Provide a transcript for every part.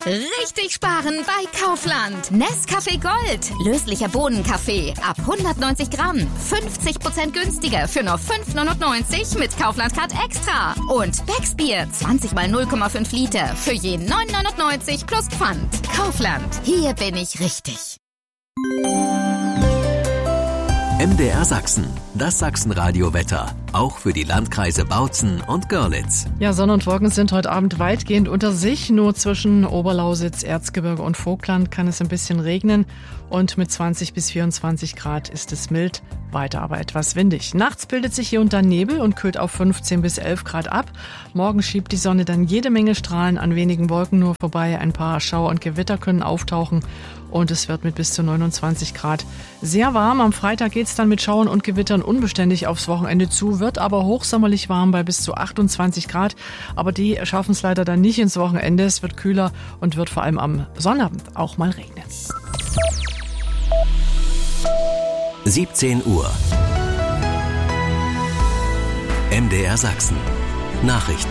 Richtig sparen bei Kaufland. Nescafé Gold. Löslicher Bohnenkaffee. Ab 190 Gramm. 50% günstiger für nur 5,99 mit Kaufland Card Extra. Und Becksbier. 20 mal 0,5 Liter. Für je 9,99 plus Pfand. Kaufland. Hier bin ich richtig. MDR Sachsen, das Sachsenradio-Wetter, auch für die Landkreise Bautzen und Görlitz. Ja, Sonne und Wolken sind heute Abend weitgehend unter sich. Nur zwischen Oberlausitz, Erzgebirge und Vogtland kann es ein bisschen regnen. Und mit 20 bis 24 Grad ist es mild, weiter aber etwas windig. Nachts bildet sich hier und da Nebel und kühlt auf 15 bis 11 Grad ab. Morgen schiebt die Sonne dann jede Menge Strahlen an wenigen Wolken nur vorbei. Ein paar Schauer und Gewitter können auftauchen. Und es wird mit bis zu 29 Grad sehr warm. Am Freitag geht es dann mit Schauern und Gewittern unbeständig aufs Wochenende zu, wird aber hochsommerlich warm bei bis zu 28 Grad. Aber die schaffen es leider dann nicht ins Wochenende. Es wird kühler und wird vor allem am Sonnabend auch mal regnen. 17 Uhr. MDR Sachsen. Nachrichten.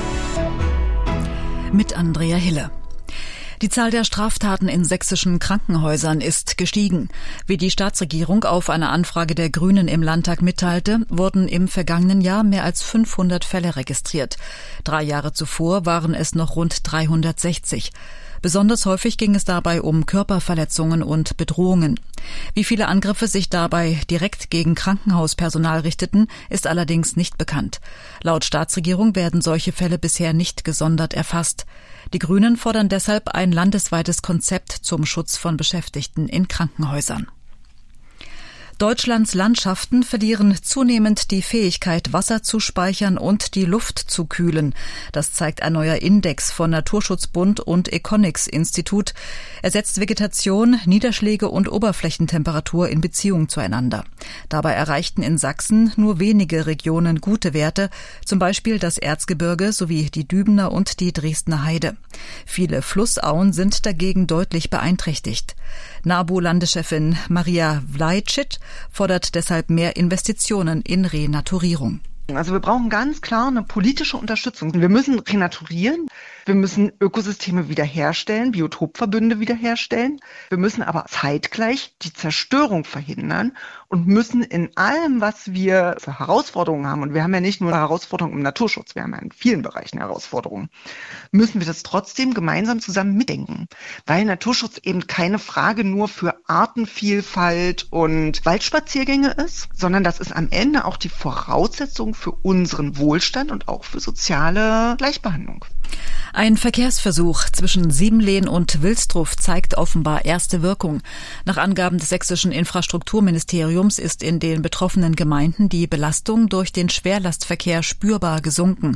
Mit Andrea Hille. Die Zahl der Straftaten in sächsischen Krankenhäusern ist gestiegen. Wie die Staatsregierung auf eine Anfrage der Grünen im Landtag mitteilte, wurden im vergangenen Jahr mehr als 500 Fälle registriert. 3 Jahre zuvor waren es noch rund 360. Besonders häufig ging es dabei um Körperverletzungen und Bedrohungen. Wie viele Angriffe sich dabei direkt gegen Krankenhauspersonal richteten, ist allerdings nicht bekannt. Laut Staatsregierung werden solche Fälle bisher nicht gesondert erfasst. Die Grünen fordern deshalb ein landesweites Konzept zum Schutz von Beschäftigten in Krankenhäusern. Deutschlands Landschaften verlieren zunehmend die Fähigkeit, Wasser zu speichern und die Luft zu kühlen. Das zeigt ein neuer Index von Naturschutzbund und Econics-Institut. Er setzt Vegetation, Niederschläge und Oberflächentemperatur in Beziehung zueinander. Dabei erreichten in Sachsen nur wenige Regionen gute Werte, zum Beispiel das Erzgebirge sowie die Dübener und die Dresdner Heide. Viele Flussauen sind dagegen deutlich beeinträchtigt. NABU-Landeschefin Maria Vlajcic fordert deshalb mehr Investitionen in Renaturierung. Also wir brauchen ganz klar eine politische Unterstützung. Wir müssen renaturieren, wir müssen Ökosysteme wiederherstellen, Biotopverbünde wiederherstellen. Wir müssen aber zeitgleich die Zerstörung verhindern und müssen in allem, was wir für Herausforderungen haben, und wir haben ja nicht nur Herausforderungen im Naturschutz, wir haben ja in vielen Bereichen Herausforderungen, müssen wir das trotzdem gemeinsam zusammen mitdenken. Weil Naturschutz eben keine Frage nur für Artenvielfalt und Waldspaziergänge ist, sondern das ist am Ende auch die Voraussetzung für unseren Wohlstand und auch für soziale Gleichbehandlung. Ein Verkehrsversuch zwischen Siebenlehn und Wilsdruff zeigt offenbar erste Wirkung. Nach Angaben des sächsischen Infrastrukturministeriums ist in den betroffenen Gemeinden die Belastung durch den Schwerlastverkehr spürbar gesunken.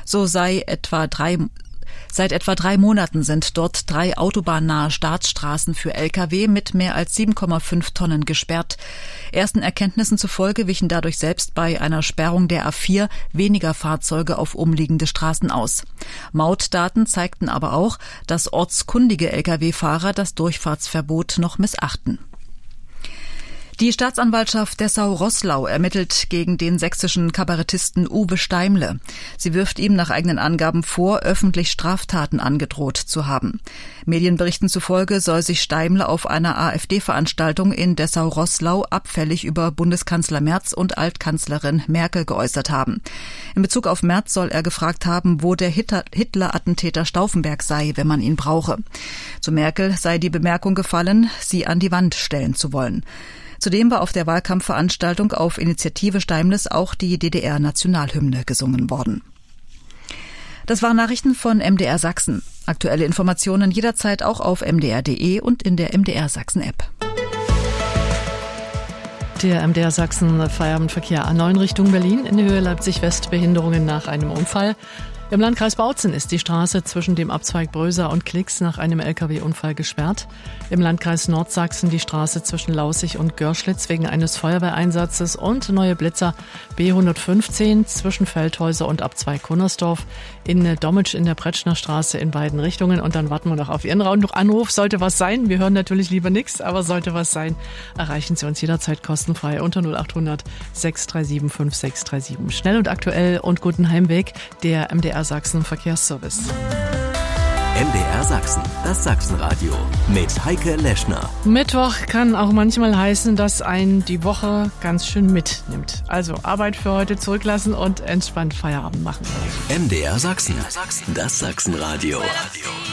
Seit etwa 3 Monaten sind dort 3 autobahnnahe Staatsstraßen für Lkw mit mehr als 7,5 Tonnen gesperrt. Ersten Erkenntnissen zufolge wichen dadurch selbst bei einer Sperrung der A4 weniger Fahrzeuge auf umliegende Straßen aus. Mautdaten zeigten aber auch, dass ortskundige Lkw-Fahrer das Durchfahrtsverbot noch missachten. Die Staatsanwaltschaft Dessau-Roßlau ermittelt gegen den sächsischen Kabarettisten Uwe Steimle. Sie wirft ihm nach eigenen Angaben vor, öffentlich Straftaten angedroht zu haben. Medienberichten zufolge soll sich Steimle auf einer AfD-Veranstaltung in Dessau-Roßlau abfällig über Bundeskanzler Merz und Altkanzlerin Merkel geäußert haben. In Bezug auf Merz soll er gefragt haben, wo der Hitler-Attentäter Stauffenberg sei, wenn man ihn brauche. Zu Merkel sei die Bemerkung gefallen, sie an die Wand stellen zu wollen. Zudem war auf der Wahlkampfveranstaltung auf Initiative Steimles auch die DDR-Nationalhymne gesungen worden. Das waren Nachrichten von MDR Sachsen. Aktuelle Informationen jederzeit auch auf mdr.de und in der MDR Sachsen-App. Der MDR Sachsen Feierabendverkehr A9 Richtung Berlin in der Höhe Leipzig-West, Behinderungen nach einem Unfall. Im Landkreis Bautzen ist die Straße zwischen dem Abzweig Bröser und Klix nach einem Lkw-Unfall gesperrt. Im Landkreis Nordsachsen die Straße zwischen Laußig und Görschlitz wegen eines Feuerwehreinsatzes und neue Blitzer B115 zwischen Feldhäuser und Abzweig Kunnersdorf. In Dommitsch in der Pretschner Straße in beiden Richtungen. Und dann warten wir noch auf Ihren Anruf. Sollte was sein, wir hören natürlich lieber nichts, aber sollte was sein, erreichen Sie uns jederzeit kostenfrei unter 0800 637 5637. Schnell und aktuell und guten Heimweg, der MDR Sachsen Verkehrsservice. MDR Sachsen, das Sachsenradio mit Heike Leschner. Mittwoch kann auch manchmal heißen, dass einen die Woche ganz schön mitnimmt. Also Arbeit für heute zurücklassen und entspannt Feierabend machen. MDR Sachsen, das Sachsenradio.